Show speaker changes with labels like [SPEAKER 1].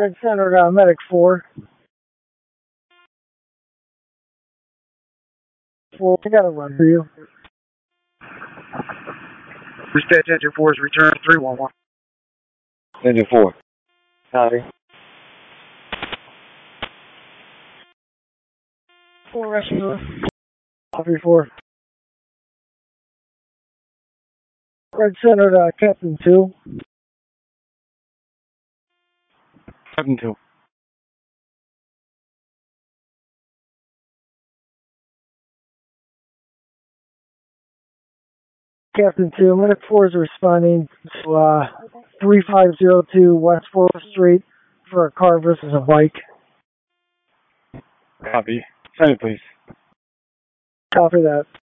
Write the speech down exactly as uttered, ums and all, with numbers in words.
[SPEAKER 1] Red Center, uh, Medic four. four, I got a run for you.
[SPEAKER 2] Dispatch Engine four's return three one one.
[SPEAKER 3] Engine four.
[SPEAKER 1] Copy. four rescue. Copy four. Red Center, uh, Captain two.
[SPEAKER 2] Captain two.
[SPEAKER 1] Captain two, Medic four is responding to uh, three five zero two West fourth Street for a car versus a bike.
[SPEAKER 2] Copy. Send it, please.
[SPEAKER 1] Copy that.